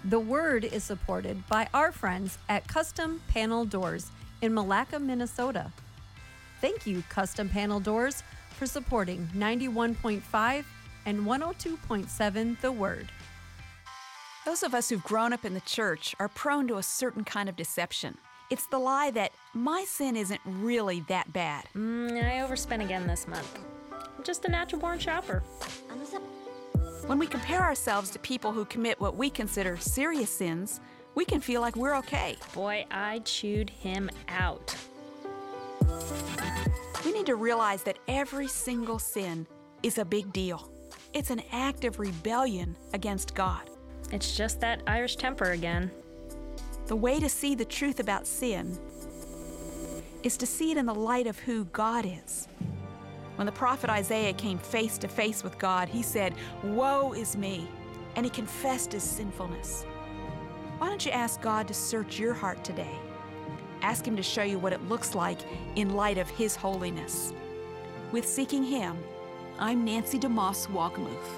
The Word is supported by our friends at Custom Panel Doors in Malacca, Minnesota. Thank you, Custom Panel Doors, for supporting 91.5 and 102.7 The Word. Those of us who've grown up in the church are prone to a certain kind of deception. It's the lie that my sin isn't really that bad. I overspent again this month. I'm just a natural-born shopper. When we compare ourselves to people who commit what we consider serious sins, we can feel like we're okay. Boy, I chewed him out. We need to realize that every single sin is a big deal. It's an act of rebellion against God. It's just that Irish temper again. The way to see the truth about sin is to see it in the light of who God is. When the prophet Isaiah came face to face with God, he said, "Woe is me," and he confessed his sinfulness. Why don't you ask God to search your heart today? Ask him to show you what it looks like in light of his holiness. With Seeking Him, I'm Nancy DeMoss Wakamuth.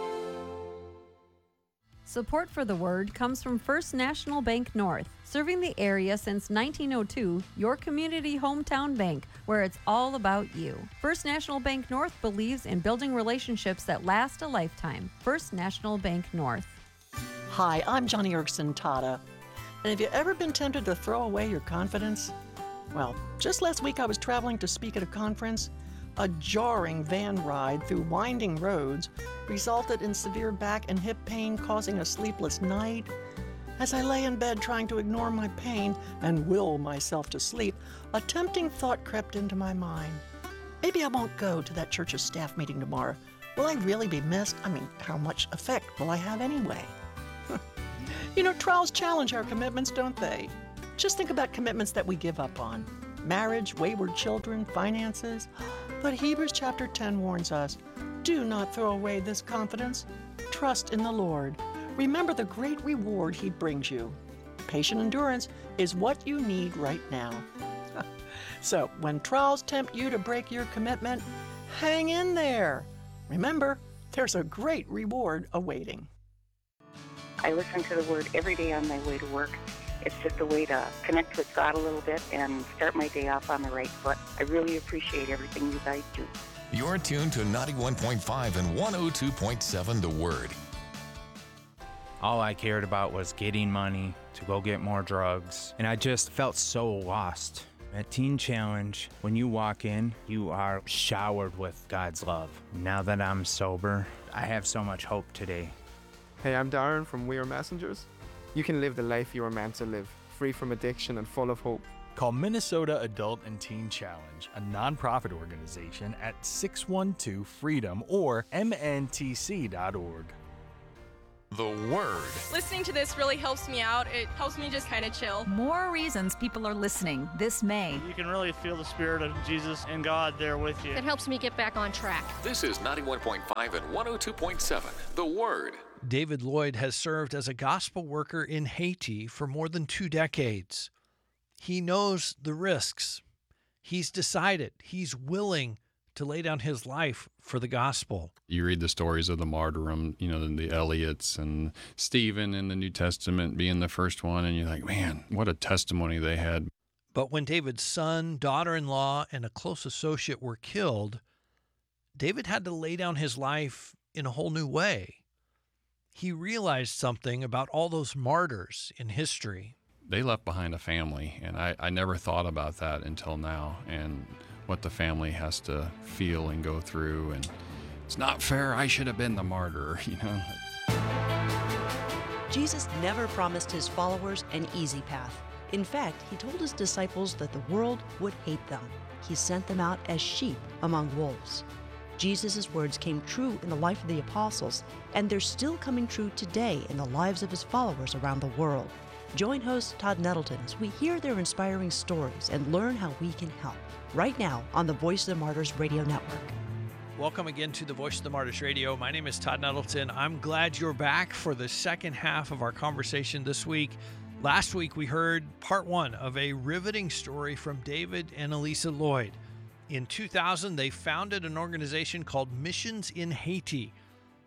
Support for The Word comes from First National Bank North, serving the area since 1902, your community hometown bank, where it's all about you. First National Bank North believes in building relationships that last a lifetime. First National Bank North. Hi, I'm Johnny Erkson Tata. And have you ever been tempted to throw away your confidence? Well, just last week I was traveling to speak at a conference. A jarring van ride through winding roads resulted in severe back and hip pain, causing a sleepless night. As I lay in bed trying to ignore my pain and will myself to sleep, a tempting thought crept into my mind. Maybe I won't go to that church's staff meeting tomorrow. Will I really be missed? I mean, how much effect will I have anyway? You know, trials challenge our commitments, don't they? Just think about commitments that we give up on. Marriage, wayward children, finances. But Hebrews chapter 10 warns us, do not throw away this confidence. Trust in the Lord. Remember the great reward He brings you. Patient endurance is what you need right now. So when trials tempt you to break your commitment, hang in there. Remember, there's a great reward awaiting. I listen to the Word every day on my way to work. It's just a way to connect with God a little bit and start my day off on the right foot. I really appreciate everything you guys do. You're tuned to 91.5 and 102.7 The Word. All I cared about was getting money to go get more drugs, and I just felt so lost. At Teen Challenge, when you walk in, you are showered with God's love. Now that I'm sober, I have so much hope today. Hey, I'm Darren from We Are Messengers. You can live the life you were meant to live, free from addiction and full of hope. Call Minnesota Adult and Teen Challenge, a nonprofit organization, at 612-FREEDOM or mntc.org. The Word. Listening to this really helps me out. It helps me just kind of chill. More reasons people are listening this May. You can really feel the Spirit of Jesus and God there with you. It helps me get back on track. This is 91.5 and 102.7 The Word. David Lloyd has served as a gospel worker in Haiti for more than 2 decades. He knows the risks. He's decided, he's willing to lay down his life for the gospel. You read the stories of the martyrdom, you know, the Elliots and Stephen in the New Testament being the first one, and you're like, man, what a testimony they had. But when David's son, daughter-in-law, and a close associate were killed, David had to lay down his life in a whole new way. He realized something about all those martyrs in history. They left behind a family, and I never thought about that until now, and what the family has to feel and go through, and it's not fair, I should have been the martyr, you know. Jesus never promised his followers an easy path. In fact, he told his disciples that the world would hate them. He sent them out as sheep among wolves. Jesus' words came true in the life of the apostles, and they're still coming true today in the lives of his followers around the world. Join host Todd Nettleton as we hear their inspiring stories and learn how we can help. Right now on the Voice of the Martyrs Radio Network. Welcome again to the Voice of the Martyrs Radio. My name is Todd Nettleton. I'm glad you're back for the second half of our conversation this week. Last week we heard part one of a riveting story from David and Elisa Lloyd. In 2000, they founded an organization called Missions in Haiti.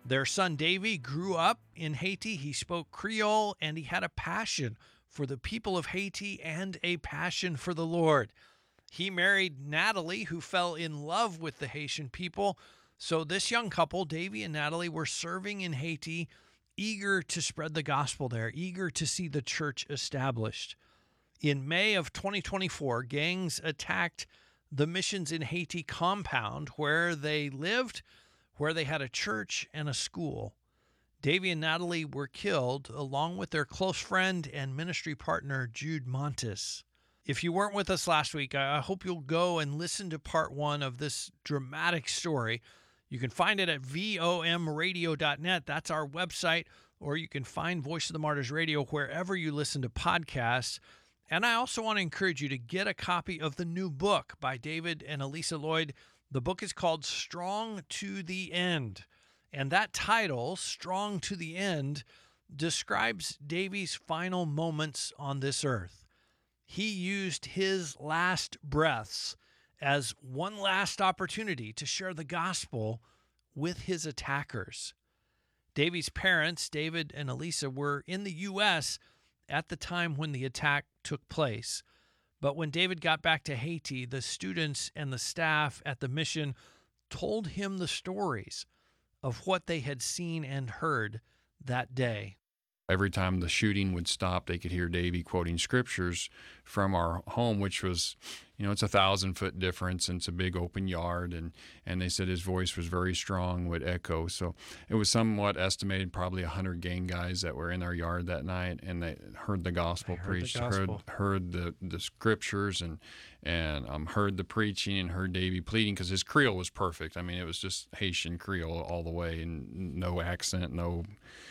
Their son Davy grew up in Haiti. He spoke Creole, and he had a passion for the people of Haiti and a passion for the Lord. He married Natalie, who fell in love with the Haitian people. So this young couple, Davy and Natalie, were serving in Haiti, eager to spread the gospel there, eager to see the church established. In May of 2024, gangs attacked the Missions in Haiti compound where they lived, where they had a church and a school. Davy and Natalie were killed along with their close friend and ministry partner, Jude Montes. If you weren't with us last week, I hope you'll go and listen to part 1 of this dramatic story. You can find it at vomradio.net. That's our website. Or you can find Voice of the Martyrs Radio wherever you listen to podcasts. And I also want to encourage you to get a copy of the new book by David and Elisa Lloyd. The book is called Strong to the End. And that title, Strong to the End, describes Davy's final moments on this earth. He used his last breaths as one last opportunity to share the gospel with his attackers. Davy's parents, David and Elisa, were in the U.S. at the time when the attack took place. But when David got back to Haiti, the students and the staff at the mission told him the stories of what they had seen and heard that day. Every time the shooting would stop, they could hear Davy quoting scriptures from our home, which was, it's 1,000-foot difference, and it's a big open yard, and they said his voice was very strong, would echo. So it was somewhat estimated, probably 100 gang guys that were in our yard that night, and they heard the gospel preached, heard the scriptures, and heard the preaching, and heard Davy pleading, because his Creole was perfect. I mean, it was just Haitian Creole all the way, and no accent, no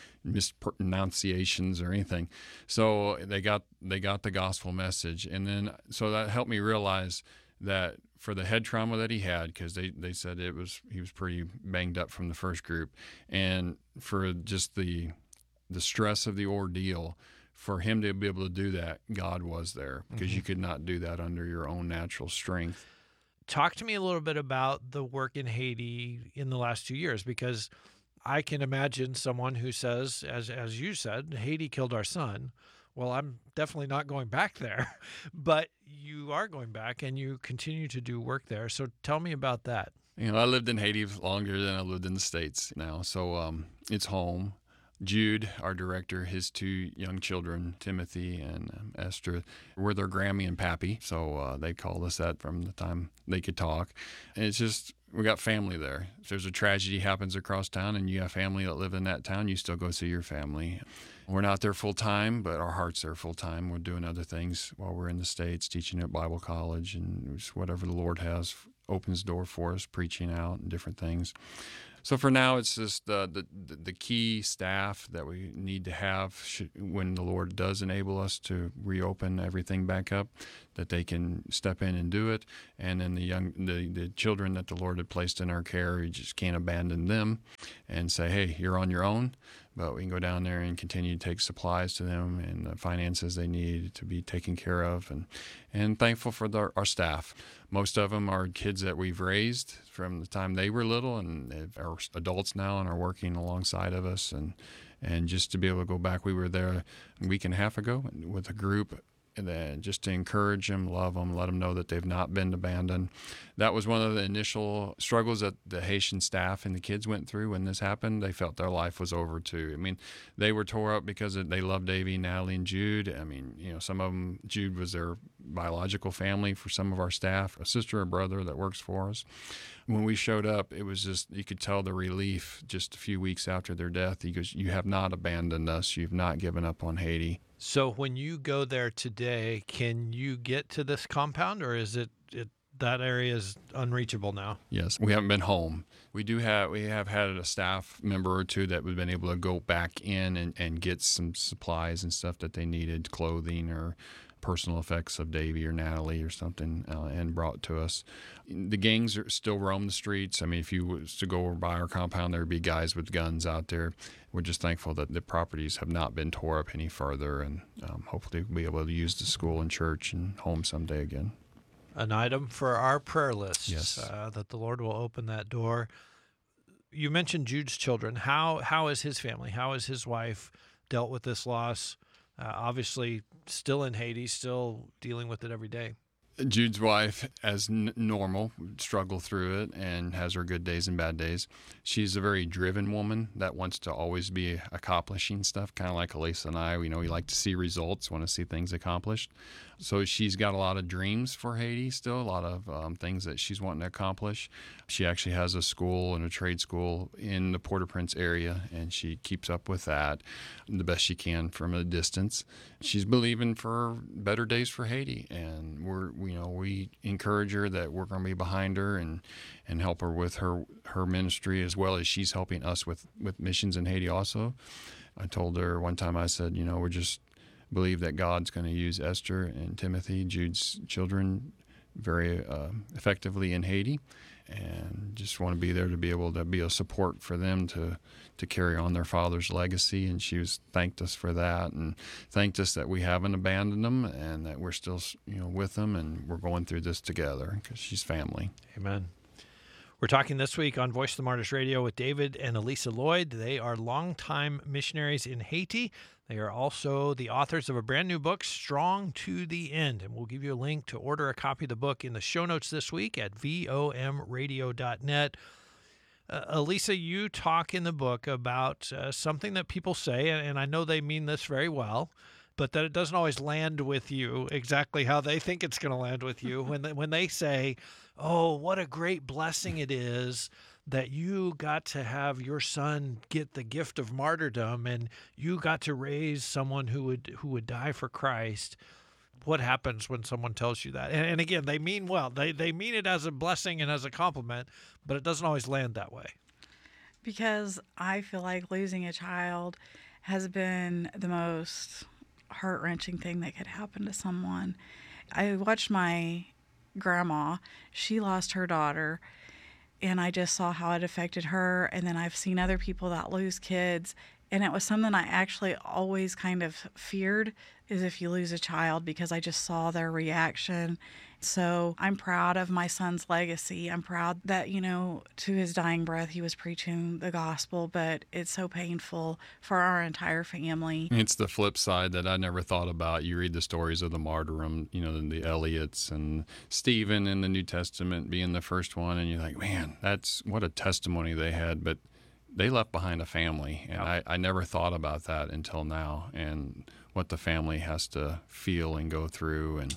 mispronunciations or anything. So they got the gospel message, and then so that helped me realize that for the head trauma that he had, because they said he was pretty banged up from the first group, and for just the stress of the ordeal, for him to be able to do that, God was there, because you could not do that under your own natural strength. Talk to me a little bit about the work in Haiti in the last 2 years, because I can imagine someone who says, as you said, Haiti killed our son. Well, I'm definitely not going back there, but you are going back and you continue to do work there. So tell me about that. I lived in Haiti longer than I lived in the States now. So it's home. Jude, our director, his 2 young children, Timothy and Esther, were their Grammy and Pappy. So they called us that from the time they could talk. And it's just, we got family there. If there's a tragedy happens across town and you have family that live in that town, you still go see your family. We're not there full time, but our heart's there full time. We're doing other things while we're in the States, teaching at Bible college, and whatever the Lord has opens the door for us, preaching out and different things. So for now, it's just the key staff that we need to have when the Lord does enable us to reopen everything back up, that they can step in and do it. And then the children that the Lord had placed in our care, you just can't abandon them and say, hey, you're on your own. But we can go down there and continue to take supplies to them and the finances they need to be taken care of, and thankful for our staff. Most of them are kids that we've raised from the time they were little, and they are adults now and are working alongside of us. And just to be able to go back, we were there a week and a half ago with a group, and then just to encourage them, love them, let them know that they've not been abandoned. That was one of the initial struggles that the Haitian staff and the kids went through when this happened. They felt their life was over too. I mean, they were tore up because they loved Davy, Natalie, and Jude. I mean, some of them, Jude was their biological family for some of our staff, a sister or brother that works for us. When we showed up, it was just, you could tell the relief just a few weeks after their death. He goes, you have not abandoned us. You've not given up on Haiti. So when you go there today, can you get to this compound, or is it that area is unreachable now? Yes, we haven't been home. We have had a staff member or two that we've been able to go back in and get some supplies and stuff that they needed, clothing or personal effects of Davy or Natalie or something, and brought to us. The gangs still roam the streets. I mean, if you was to go by our compound, there would be guys with guns out there. We're just thankful that the properties have not been tore up any further, and hopefully we'll be able to use the school and church and home someday again. An item for our prayer list. Yes. That the Lord will open that door. You mentioned Jude's children. How is his family? How has his wife dealt with this loss? Obviously, still in Haiti, still dealing with it every day. Jude's wife, as normal, struggle through it and has her good days and bad days. She's a very driven woman that wants to always be accomplishing stuff, kind of like Elisa and I. We like to see results, want to see things accomplished. So she's got a lot of dreams for Haiti still, a lot of things that she's wanting to accomplish. She actually has a school and a trade school in the Port-au-Prince area, and she keeps up with that the best she can from a distance. She's believing for better days for Haiti, and we encourage her that we're going to be behind her and help her with her ministry, as well as she's helping us with missions in Haiti also. I told her one time, I said, we're just believe that God's going to use Esther and Timothy, Jude's children, very effectively in Haiti, and just want to be there to be able to be a support for them to carry on their father's legacy. And she thanked us for that, and thanked us that we haven't abandoned them and that we're still with them, and we're going through this together because she's family. Amen. We're talking this week on Voice of the Martyrs Radio with David and Elisa Lloyd. They are longtime missionaries in Haiti. They are also the authors of a brand new book, Strong to the End. And we'll give you a link to order a copy of the book in the show notes this week at vomradio.net. Elisa, you talk in the book about something that people say, and I know they mean this very well, but that it doesn't always land with you exactly how they think it's going to land with you. When they say, oh, what a great blessing it is that you got to have your son get the gift of martyrdom and you got to raise someone who would die for Christ. What happens when someone tells you that? And again, they mean well. They mean it as a blessing and as a compliment, but it doesn't always land that way. Because I feel like losing a child has been the most heart-wrenching thing that could happen to someone. I watched my grandma. She lost her daughter, and I just saw how it affected her. And then I've seen other people that lose kids, and it was something I actually always kind of feared, is if you lose a child, because I just saw their reaction. So I'm proud of my son's legacy. I'm proud that, to his dying breath, he was preaching the gospel, but it's so painful for our entire family. It's the flip side that I never thought about. You read the stories of the martyrdom, the Elliots and Stephen in the New Testament being the first one, and you're like, man, that's what a testimony they had. But they left behind a family, and I never thought about that until now, and what the family has to feel and go through, and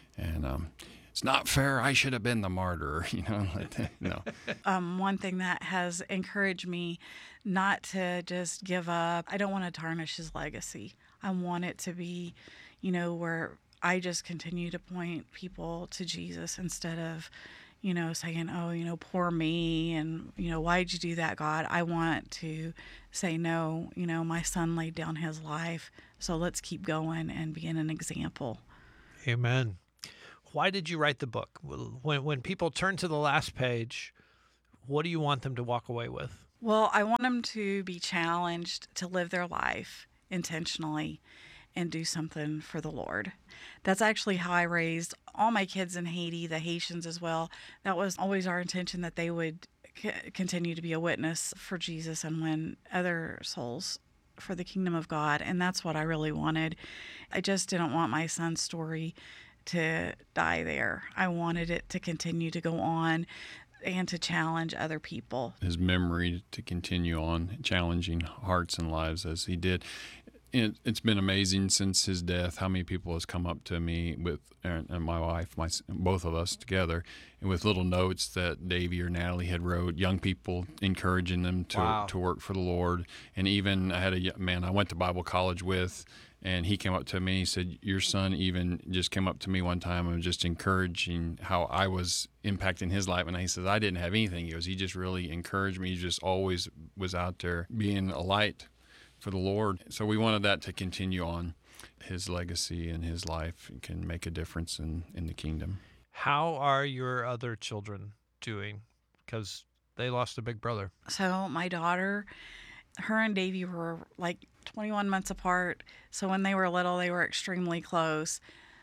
it's not fair. I should have been the martyr, No. One thing that has encouraged me not to just give up, I don't want to tarnish his legacy. I want it to be, where I just continue to point people to Jesus instead of, saying, oh, poor me, and, why'd you do that, God? I want to say, no, my son laid down his life, so let's keep going and being an example. Amen. Why did you write the book? When people turn to the last page, what do you want them to walk away with? Well, I want them to be challenged to live their life intentionally and do something for the Lord. That's actually how I raised all my kids in Haiti, the Haitians as well. That was always our intention, that they would continue to be a witness for Jesus and win other souls for the kingdom of God. And that's what I really wanted. I just didn't want my son's story to die there. I wanted it to continue to go on and to challenge other people. His memory to continue on challenging hearts and lives as he did. It's been amazing since his death how many people has come up to me and my wife, both of us together, and with little notes that Davey or Natalie had wrote, young people encouraging them to work for the Lord. And even I had a man I went to Bible college with, and he came up to me, he said, your son even just came up to me one time and was just encouraging how I was impacting his life. And he says, I didn't have anything. He just really encouraged me. He just always was out there being a light for the Lord. So we wanted that to continue on. His legacy and his life can make a difference in the kingdom. How are your other children doing? Because they lost a big brother. So my daughter, her and Davey were like 21 months apart. So when they were little, they were extremely close.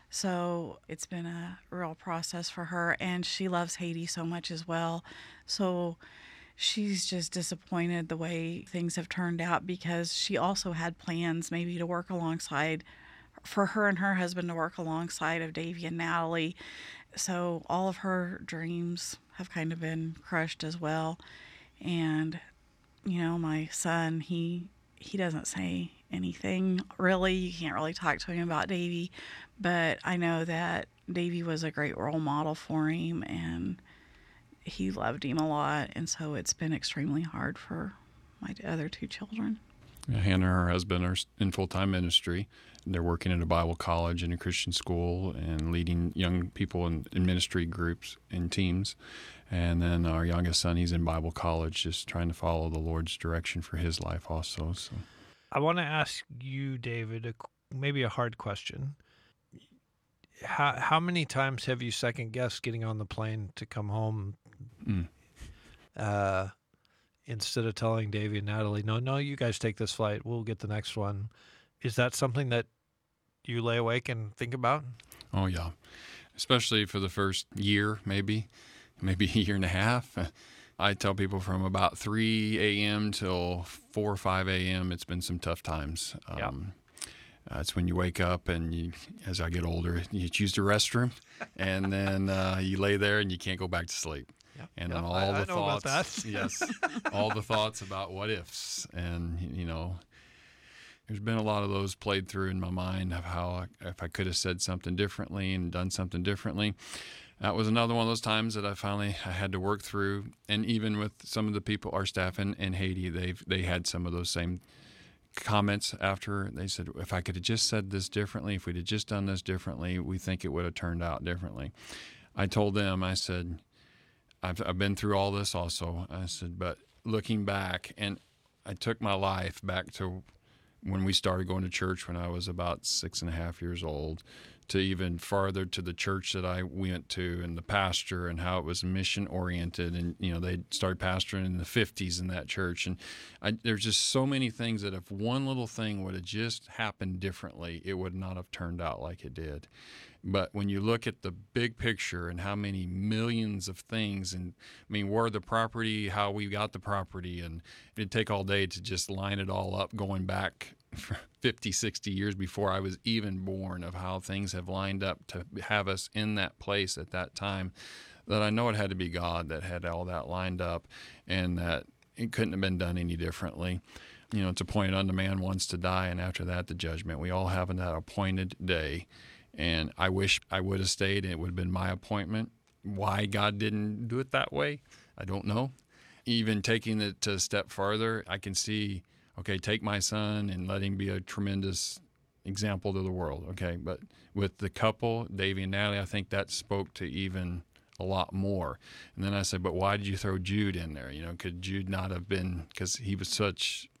So it's been a real process for her. And she loves Haiti so much as well. So she's just disappointed the way things have turned out, because she also had plans maybe to work alongside, for her and her husband to work alongside of Davy and Natalie. So all of her dreams have kind of been crushed as well. And, my son, he doesn't say anything really. You can't really talk to him about Davy, but I know that Davy was a great role model for him, and he loved him a lot. And so it's been extremely hard for my other two children. Hannah and her husband are in full-time ministry. They're working at a Bible college and a Christian school and leading young people in ministry groups and teams. And then our youngest son, he's in Bible college, just trying to follow the Lord's direction for his life also. So, I want to ask you, David, maybe a hard question. How many times have you second-guessed getting on the plane to come home instead of telling Davy and Natalie, no, you guys take this flight, we'll get the next one? Is that something that you lay awake and think about? Oh, yeah. Especially for the first year, maybe a year and a half. I tell people from about 3 a.m. till 4 or 5 a.m., it's been some tough times. It's when you wake up and as I get older, you use the restroom, and then you lay there and you can't go back to sleep. And then all the thoughts, yes, all the thoughts about what ifs. And, there's been a lot of those played through in my mind of how if I could have said something differently and done something differently. That was another one of those times that I had to work through. And even with some of the people, our staff in Haiti, they had some of those same comments after. They said, if I could have just said this differently, if we'd have just done this differently, we think it would have turned out differently. I told them, I said, I've been through all this also. I said, but looking back, and I took my life back to when we started going to church when I was about 6.5 years old, to even farther to the church that I went to and the pastor and how it was mission oriented. And, they started pastoring in the 50s in that church. And there's just so many things that if one little thing would have just happened differently, it would not have turned out like it did. But when you look at the big picture and how many millions of things, and where the property, how we got the property, and it'd take all day to just line it all up going back 50, 60 years before I was even born, of how things have lined up to have us in that place at that time, that I know it had to be God that had all that lined up, and that it couldn't have been done any differently. It's appointed unto man once to die, and after that the judgment. We all have that appointed day. And I wish I would have stayed and it would have been my appointment. Why God didn't do it that way, I don't know. Even taking it a step farther, I can see, okay, take my son and let him be a tremendous example to the world, okay? But with the couple, Davy and Natalie, I think that spoke to even a lot more. And then I said, but why did you throw Jude in there? Could Jude not have been, because he was such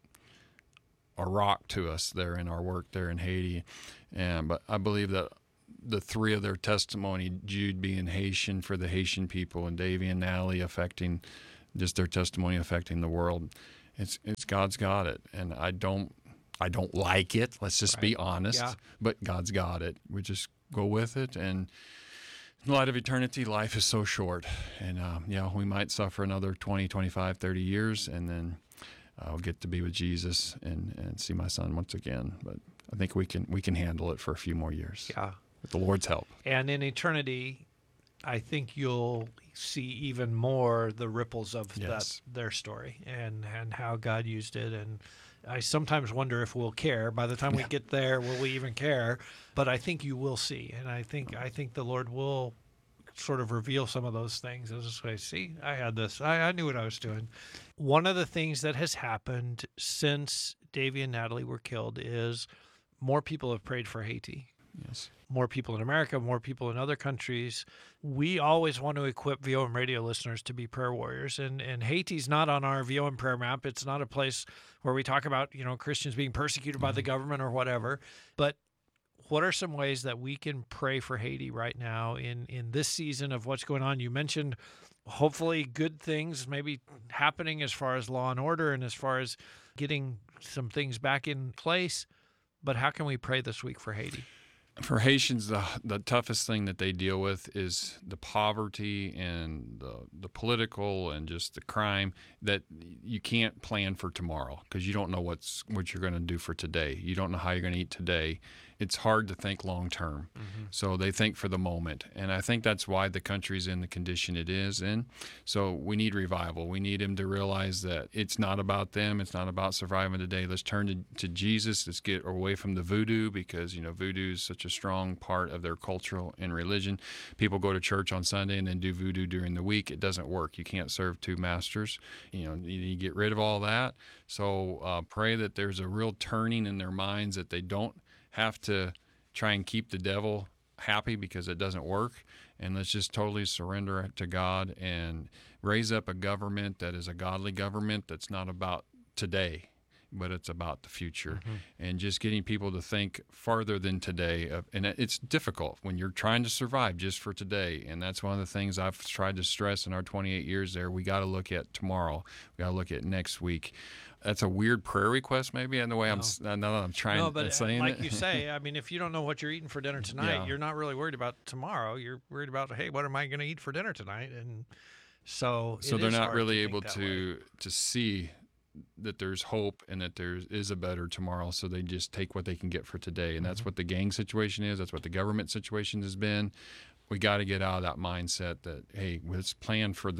a rock to us there in our work there in Haiti. But I believe that the three of their testimony, Jude being Haitian for the Haitian people, and Davy and Natalie affecting just their testimony affecting the world, it's God's got it. And I don't like it. Let's just be honest. Yeah. But God's got it. We just go with it. And in light of eternity, life is so short. And we might suffer another 20, 25, 30 years, and then I'll get to be with Jesus and see my son once again. But I think we can handle it for a few more years. Yeah. With the Lord's help. And in eternity, I think you'll see even more the ripples of their story and how God used it. And I sometimes wonder if we'll care. By the time we get there, will we even care? But I think you will see. And I think the Lord will sort of reveal some of those things. As I say, see, I had this. I knew what I was doing. One of the things that has happened since Davy and Natalie were killed is more people have prayed for Haiti. Yes. More people in America, more people in other countries. We always want to equip VOM radio listeners to be prayer warriors. And Haiti's not on our VOM prayer map. It's not a place where we talk about, Christians being persecuted by the government or whatever. But what are some ways that we can pray for Haiti right now in this season of what's going on? You mentioned hopefully good things maybe happening as far as law and order and as far as getting some things back in place. But how can we pray this week for Haiti? For Haitians, the toughest thing that they deal with is the poverty and the political and just the crime, that you can't plan for tomorrow because you don't know what you're going to do for today. You don't know how you're going to eat today. It's hard to think long term. So they think for the moment. And I think that's why the country's in the condition it is in. So we need revival. We need them to realize that it's not about them. It's not about surviving today. Let's turn to Jesus. Let's get away from the voodoo, because, voodoo is such a strong part of their culture and religion. People go to church on Sunday and then do voodoo during the week. It doesn't work. You can't serve two masters. You get rid of all that. So pray that there's a real turning in their minds, that they don't have to try and keep the devil happy because it doesn't work. And let's just totally surrender it to God and raise up a government that is a godly government that's not about today, but it's about the future. And just getting people to think farther than today. And it's difficult when you're trying to survive just for today. And that's one of the things I've tried to stress in our 28 years there. We got to look at tomorrow. We got to look at next week. That's a weird prayer request, maybe, in the way I'm trying to saying like it. you say, I mean, if you don't know what you're eating for dinner tonight, you're not really worried about tomorrow. You're worried about, hey, what am I going to eat for dinner tonight? And so they're not really able to see that there's hope and that there is a better tomorrow, so they just take what they can get for today. And that's what the gang situation is. That's what the government situation has been. We got to get out of that mindset that, hey, let's plan for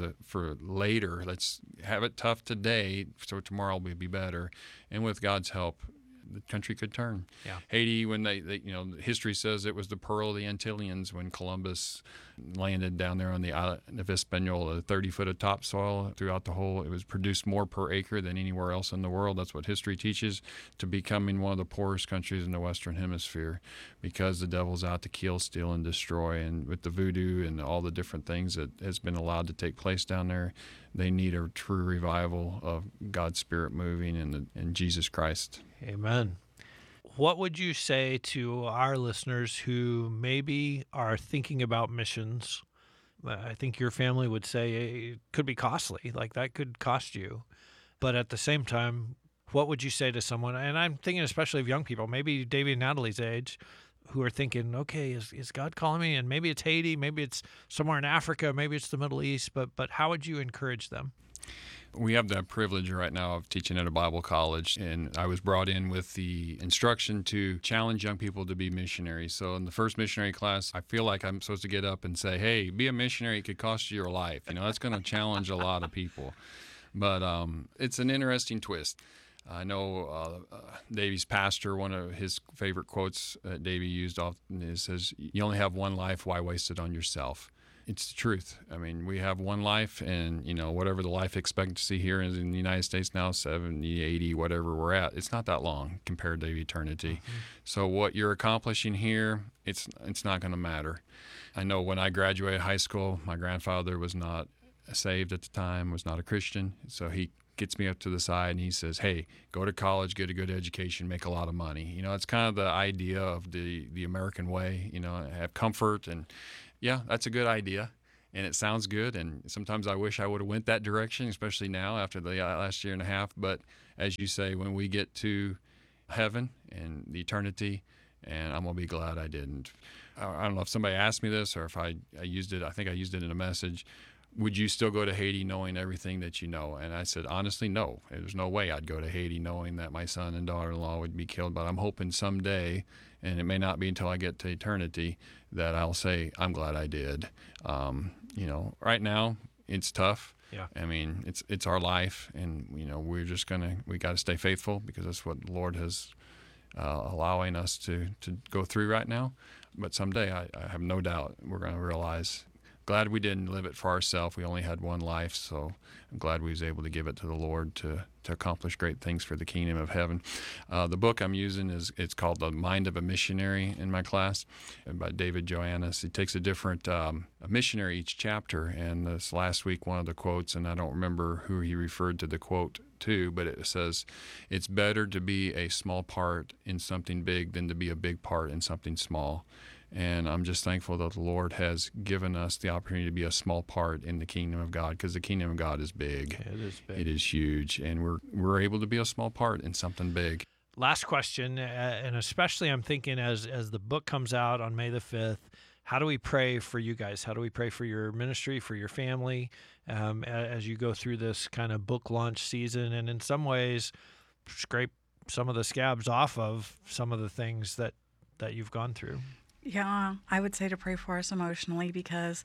later. Let's have it tough today so tomorrow will be better. And with God's help, the country could turn. Yeah. Haiti, when they history says it was the pearl of the Antillians when Columbus landed down there on the island of Hispaniola, 30 foot of topsoil throughout the whole. It was produced more per acre than anywhere else in the world. That's what history teaches, to becoming one of the poorest countries in the Western Hemisphere, because the devil's out to kill, steal, and destroy. And with the voodoo and all the different things that has been allowed to take place down there, they need a true revival of God's Spirit moving in Jesus Christ. Amen. What would you say to our listeners who maybe are thinking about missions? I think your family would say it could be costly, like that could cost you. But at the same time, what would you say to someone? And I'm thinking especially of young people, maybe Davey and Natalie's age, who are thinking, okay, is God calling me? And maybe it's Haiti, maybe it's somewhere in Africa, maybe it's the Middle East, but how would you encourage them? We have the privilege right now of teaching at a Bible college, and I was brought in with the instruction to challenge young people to be missionaries. So in the first missionary class, I feel like I'm supposed to get up and say, hey, be a missionary. It could cost you your life. That's going to challenge a lot of people. But it's an interesting twist. I know Davey's pastor, one of his favorite quotes that Davey used often says, you only have one life, why waste it on yourself? It's the truth. I mean, we have one life, and, whatever the life expectancy here is in the United States now, 70, 80, whatever we're at, it's not that long compared to eternity. So what you're accomplishing here, it's not going to matter. I know when I graduated high school, my grandfather was not saved at the time, was not a Christian, so he gets me up to the side and he says, hey, go to college, get a good education, make a lot of money. It's kind of the idea of the American way, have comfort. And yeah, that's a good idea, and it sounds good. And sometimes I wish I would have went that direction, especially now after the last year and a half. But as you say, when we get to heaven and the eternity, and I'm going to be glad I didn't. I don't know if somebody asked me this or if I used it. I think I used it in a message. Would you still go to Haiti knowing everything that you know? And I said, honestly, no. There's no way I'd go to Haiti knowing that my son and daughter-in-law would be killed. But I'm hoping someday, and it may not be until I get to eternity, that I'll say, I'm glad I did. Right now, it's tough. Yeah. I mean, it's our life, and, we got to stay faithful, because that's what the Lord has allowing us to go through right now. But someday, I have no doubt, we're going to realize, glad we didn't live it for ourselves. We only had one life, so I'm glad we was able to give it to the Lord to accomplish great things for the kingdom of heaven. The book I'm using it's called The Mind of a Missionary in my class, by David Joannis. He takes a different a missionary each chapter, and this last week one of the quotes, and I don't remember who he referred to the quote to, but it says, it's better to be a small part in something big than to be a big part in something small. And I'm just thankful that the Lord has given us the opportunity to be a small part in the kingdom of God, because the kingdom of God is big. It is big. It is huge, and we're able to be a small part in something big. last question, and especially I'm thinking as the book comes out on May the 5th, how do we pray for you guys? How do we pray for your ministry, for your family, as you go through this kind of book launch season, and in some ways scrape some of the scabs off of some of the things that you've gone through? Yeah, I would say to pray for us emotionally, because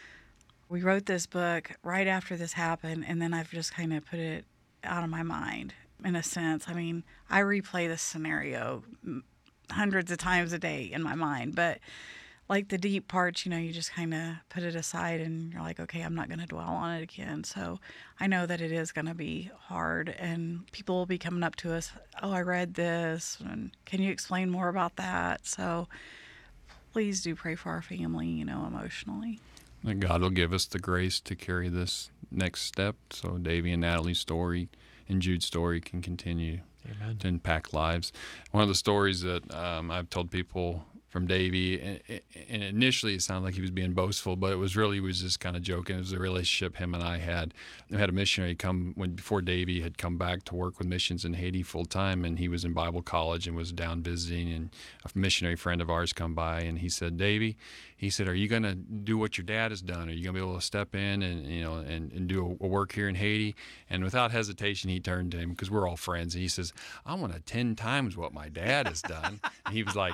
we wrote this book right after this happened, and then I've just kind of put it out of my mind, in a sense. I mean, I replay this scenario hundreds of times a day in my mind, but like the deep parts, you just kind of put it aside and you're like, okay, I'm not going to dwell on it again. So I know that it is going to be hard, and people will be coming up to us, oh, I read this, and can you explain more about that? So please do pray for our family, emotionally. That God will give us the grace to carry this next step, so Davy and Natalie's story and Jude's story can continue Amen. To impact lives. One of the stories that I've told people from Davy, and initially it sounded like he was being boastful, but it was really, he was just kind of joking. It was a relationship him and I had. We had a missionary come before Davy had come back to work with missions in Haiti full time, and he was in Bible college and was down visiting, and a missionary friend of ours come by, and he said, Davy, he said, are you going to do what your dad has done? Are you going to be able to step in and do a work here in Haiti? And without hesitation, he turned to him, because we're all friends, and he says, I want to 10 times what my dad has done. And he was like,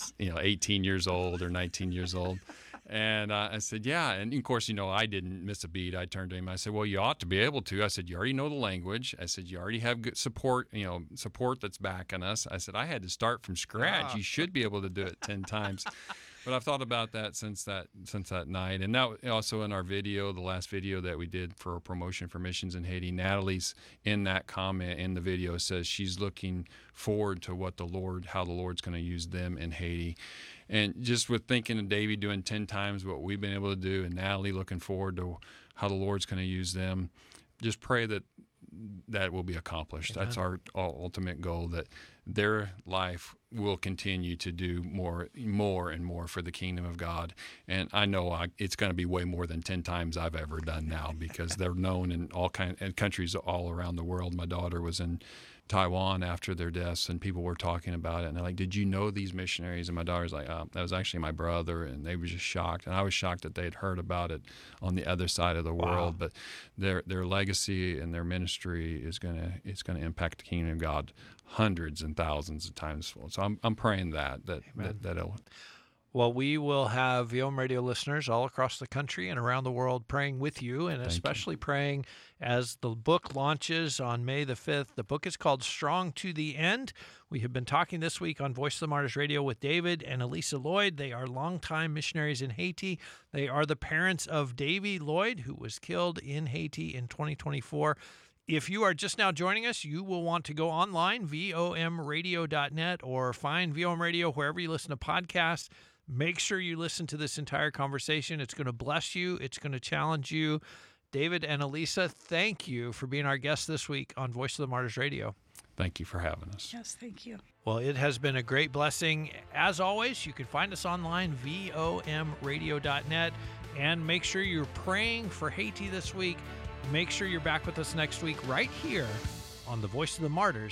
18 years old or 19 years old. And I said, yeah. And of course, I didn't miss a beat. I turned to him. I said, well, you ought to be able to. I said, you already know the language. I said, you already have good support, support that's backing us. I said, I had to start from scratch. You should be able to do it 10 times. But I've thought about that since that night. And now also in our video, the last video that we did for a promotion for missions in Haiti, Natalie's in that comment in the video says she's looking forward to how the Lord's going to use them in Haiti. And just with thinking of Davy doing 10 times what we've been able to do, and Natalie looking forward to how the Lord's going to use them, just pray that will be accomplished. Amen. That's our ultimate goal, that their life will continue to do more and more for the kingdom of God. And I know it's going to be way more than 10 times I've ever done now, because they're known in all countries all around the world. My daughter was in Taiwan after their deaths, and people were talking about it, and they're like, did you know these missionaries? And my daughter's like, that was actually my brother. And they were just shocked, and I was shocked that they had heard about it on the other side of the world. But their legacy and their ministry is gonna impact the kingdom of God hundreds and thousands of times. So I'm praying that'll. Well, we will have VOM Radio listeners all across the country and around the world praying with you, and especially praying as the book launches on May the 5th. The book is called Strong to the End. We have been talking this week on Voice of the Martyrs Radio with David and Elisa Lloyd. They are longtime missionaries in Haiti. They are the parents of Davy Lloyd, who was killed in Haiti in 2024. If you are just now joining us, you will want to go online, vomradio.net, or find VOM Radio wherever you listen to podcasts. Make sure you listen to this entire conversation. It's going to bless you. It's going to challenge you. David and Elisa, thank you for being our guests this week on Voice of the Martyrs Radio. Thank you for having us. Yes, thank you. Well, it has been a great blessing. As always, you can find us online, vomradio.net, and make sure you're praying for Haiti this week. Make sure you're back with us next week right here on the Voice of the Martyrs